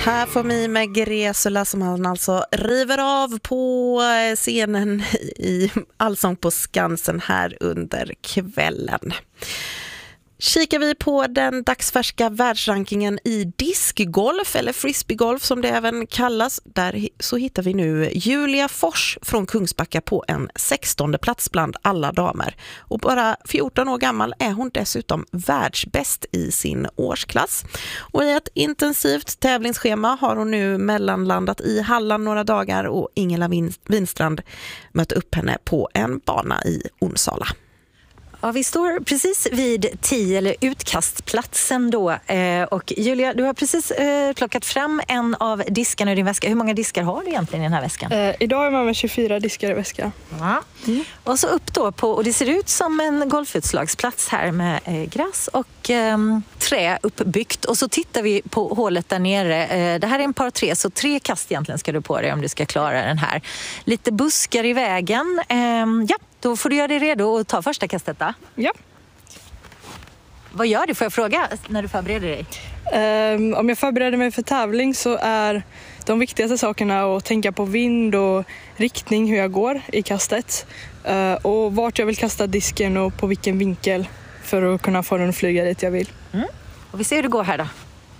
Här får vi med Gresula som han alltså river av på scenen i Allsång på Skansen här under kvällen. Kikar vi på den dagsfärska världsrankingen i diskgolf eller frisbeegolf som det även kallas, där så hittar vi nu Julia Fors från Kungsbacka på en 16:e plats bland alla damer. Och bara 14 år gammal är hon dessutom världsbäst i sin årsklass. Och i ett intensivt tävlingsschema har hon nu mellanlandat i Halland några dagar och Ingela Winstrand mötte upp henne på en bana i Onsala. Ja, vi står precis vid 10 eller utkastplatsen då. Och Julia, du har precis plockat fram en av diskarna i din väska. Hur många diskar har du egentligen i den här väskan? Idag är man med 24 diskar i väskan. Ja. Mm. Och så upp då på, och det ser ut som en golfutslagsplats här med gräs och trä uppbyggt. Och så tittar vi på hålet där nere. Det här är en par 3, så 3 kast egentligen ska du på dig om du ska klara den här. Lite buskar i vägen. Ja. Då får du göra dig redo och ta första kastet då. Ja. Vad gör du, får jag fråga, när du förbereder dig? Om jag förbereder mig för tävling så är de viktigaste sakerna att tänka på vind och riktning, hur jag går i kastet. Och vart jag vill kasta disken och på vilken vinkel för att kunna få den att flyga dit jag vill. Mm. Och vi ser hur det går här då.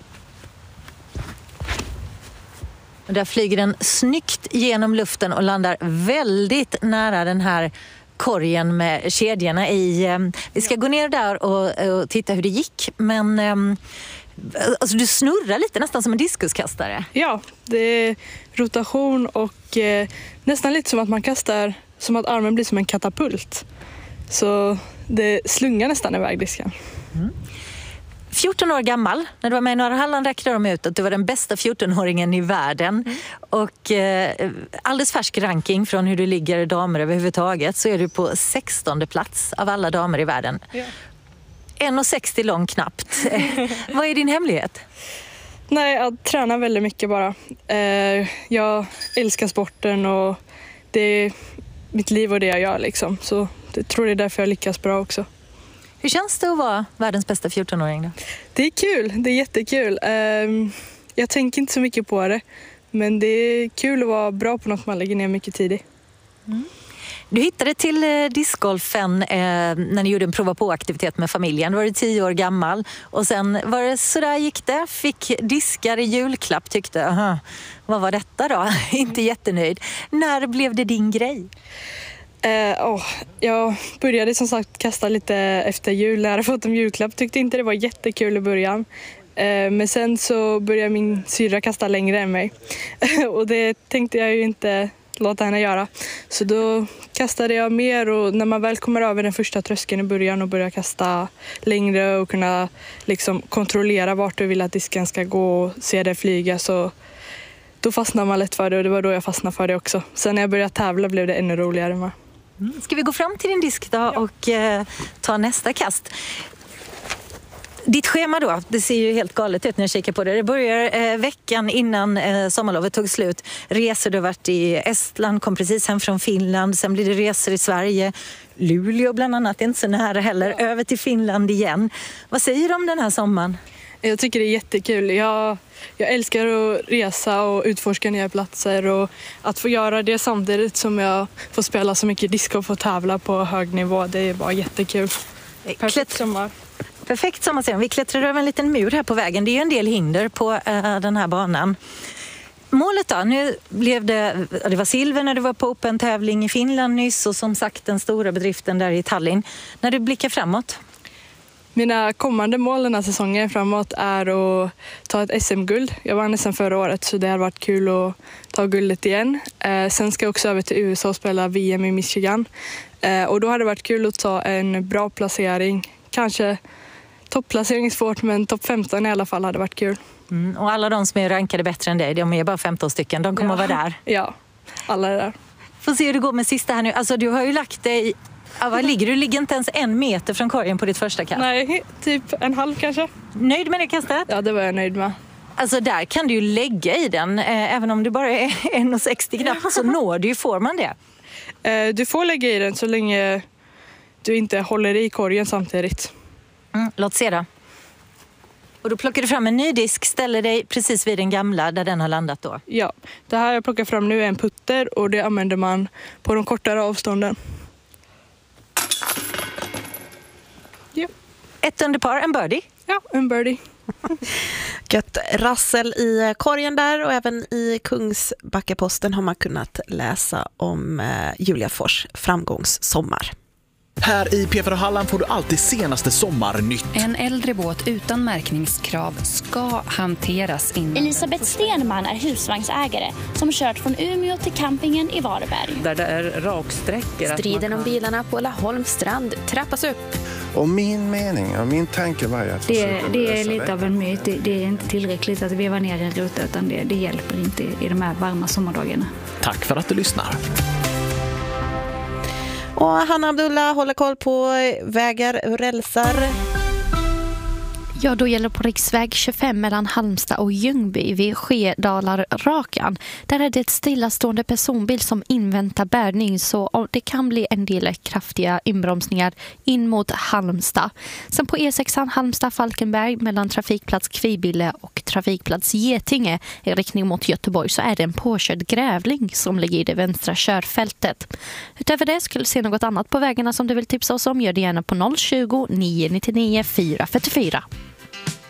Och där flyger den snyggt genom luften och landar väldigt nära den här korgen med kedjorna i. Vi ska gå ner där och titta hur det gick. Men alltså, du snurrar lite nästan som en diskuskastare. Ja, det är rotation och nästan lite som att man kastar, som att armen blir som en katapult. Så det slungar nästan iväg disken. Mm. 14 år gammal, när du var med i Norra Halland räknade de ut att du var den bästa 14-åringen i världen. Mm. Och alldeles färsk ranking från hur du ligger damer överhuvudtaget, så är du på 16:e plats av alla damer i världen. Ja. 1,60 lång knappt. Vad är din hemlighet? Nej, jag tränar väldigt mycket bara. Jag älskar sporten och det är mitt liv och det jag gör liksom. Så jag tror det är därför jag lyckas bra också. Hur känns det att vara världens bästa 14-åring då? Det är kul, det är jättekul. Jag tänker inte så mycket på det, men det är kul att vara bra på något man lägger ner mycket tid i. Mm. Du hittade till discgolfen när ni gjorde en prova på-aktivitet med familjen. Då var du 10 år gammal och sen var det sådär gick det. Fick diskar i julklapp, tyckte vad var detta då? Inte jättenöjd. När blev det din grej? Jag började som sagt kasta lite efter jul. Jag hade fått en julklapp. Tyckte inte det var jättekul i början. Men sen så började min syrra kasta längre än mig. Och det tänkte jag ju inte låta henne göra. Så då kastade jag mer, och när man väl kommer över den första tröskeln i början och börjar kasta längre och kunna liksom kontrollera vart du vill att disken ska gå och se det flyga, så då fastnar man lätt för det, och det var då jag fastnade för det också. Sen när jag började tävla blev det ännu roligare med. Ska vi gå fram till din disk då och ta nästa kast? Ditt schema då, det ser ju helt galet ut när jag kikar på det. Det börjar veckan innan sommarlovet tog slut. Resor, du har varit i Estland, kom precis hem från Finland. Sen blir det resor i Sverige. Luleå bland annat, inte så nära heller. Ja. Över till Finland igen. Vad säger du om den här sommaren? Jag tycker det är jättekul. Jag älskar att resa och utforska nya platser, och att få göra det samtidigt som jag får spela så mycket disco och få tävla på hög nivå. Det är bara jättekul. Perfekt sommar. Perfekt sommar. Vi klättrar över en liten mur här på vägen. Det är ju en del hinder på den här banan. Målet då? Nu blev det var silver när du var på Open-tävling i Finland nyss, och som sagt den stora bedriften där i Tallinn. När du blickar framåt? Mina kommande mål den här säsongen framåt är att ta ett SM-guld. Jag vann SM förra året, så det har varit kul att ta guldet igen. Sen ska jag också över till USA och spela VM i Michigan. Och då har det varit kul att ta en bra placering. Kanske topplacering är svårt, men topp 15 i alla fall hade varit kul. Mm, och alla de som är rankade bättre än dig, de är bara 15 stycken. De kommer att vara där. Ja, alla är där. Får se hur det går med sista här nu. Alltså du har ju lagt dig... Vad ligger du? Ligger inte ens 1 meter från korgen på ditt första kast? Nej, typ 1,5 kanske. Nöjd med det kastet? Ja, det var jag nöjd med. Alltså där kan du ju lägga i den. Även om du bara är 1,60 knappt så når du ju, får man det? Du får lägga i den så länge du inte håller i korgen samtidigt. Låt se då. Och då plockar du fram en ny disk, ställer dig precis vid den gamla där den har landat då? Ja, det här jag plockar fram nu är en putter och det använder man på de kortare avstånden. Ja. Ett under par, en birdie? Ja, en birdie. Gött rassel i korgen där och även i Kungsbackaposten har man kunnat läsa om Julia Fors framgångssommar. Här i P4 Halland får du alltid senaste sommarnytt. En äldre båt utan märkningskrav ska hanteras innan. Elisabeth Stenman är husvagnsägare som kört från Umeå till campingen i Varberg. Där det är raksträckor. Striden om bilarna på Laholmstrand trappas upp. Och min tanke var ju att det är lite av en myt. Det är inte tillräckligt att veva ner en ruta, utan det hjälper inte i de här varma sommardagarna. Tack för att du lyssnar. Och Hanna Abdullah håller koll på vägar och rälsar. Ja, då gäller på riksväg 25 mellan Halmstad och Ljungby vid Skedalar-Rakan. Där är det ett stillastående personbil som inväntar bärgning, så det kan bli en del kraftiga inbromsningar in mot Halmstad. Sen på E6 Halmstad-Falkenberg mellan trafikplats Kvibille och trafikplats Getinge i riktning mot Göteborg så är det en påkörd grävling som ligger i det vänstra körfältet. Utöver det skulle se något annat på vägarna som du vill tipsa oss om, gör det gärna på 020 999 444.